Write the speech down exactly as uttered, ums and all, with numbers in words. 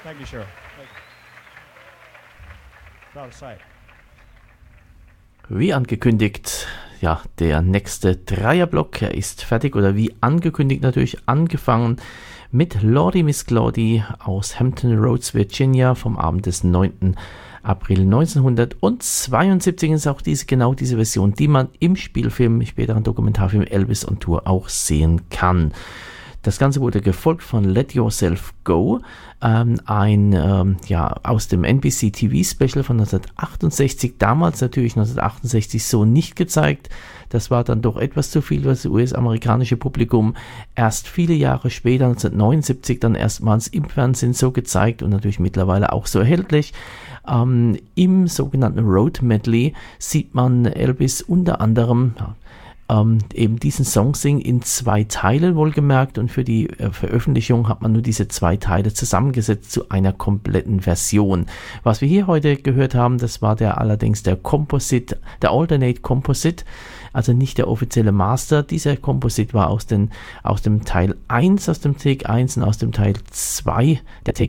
Thank you, Cheryl. Thank you. Proud sight. Wie angekündigt, ja, der nächste Dreierblock, er ist fertig oder wie angekündigt natürlich angefangen mit Lordy Miss Claudie aus Hampton Roads, Virginia vom Abend des neunten April neunzehnhundertzweiundsiebzig ist auch diese, genau diese Version, die man im Spielfilm, späteren Dokumentarfilm Elvis on Tour auch sehen kann. Das Ganze wurde gefolgt von Let Yourself Go, ähm, ein ähm, ja, aus dem N B C T V-Special von neunzehnhundertachtundsechzig, damals natürlich neunzehnhundertachtundsechzig so nicht gezeigt. Das war dann doch etwas zu viel für das U S-amerikanische Publikum. Erst viele Jahre später, neunzehnhundertneunundsiebzig, dann erstmals im Fernsehen so gezeigt und natürlich mittlerweile auch so erhältlich. Ähm, Im sogenannten Road Medley sieht man Elvis unter anderem Ähm, eben diesen Song singen in zwei Teilen wohlgemerkt, und für die äh, Veröffentlichung hat man nur diese zwei Teile zusammengesetzt zu einer kompletten Version. Was wir hier heute gehört haben, das war der allerdings der Composite, der Alternate Composite, also nicht der offizielle Master. Dieser Composite war aus, den, aus dem Teil eins, aus dem Take eins und aus dem Teil zwei, der Take